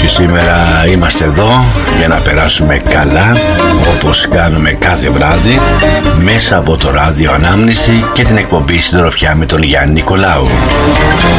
σήμερα είμαστε εδώ για να περάσουμε καλά, όπως κάνουμε κάθε βράδυ, μέσα από το ράδιο Ανάμνηση και την εκπομπή Συντροφιά με τον Γιάννη Νικολάου.